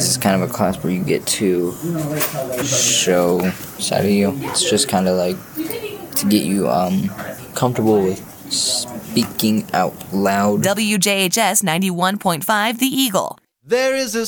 this is kind of a class where you get to show side of you. It's just kind of like to get you comfortable with speaking out loud. WJHS 91.5 The Eagle. There is a